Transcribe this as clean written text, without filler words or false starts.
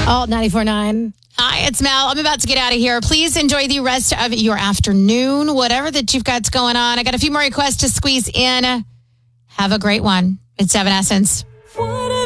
Alt 94.9. Hi, it's Mel. I'm about to get out of here. Please enjoy the rest of your afternoon, whatever that you've got going on. I got a few more requests to squeeze in. Have a great one. It's Evanescence.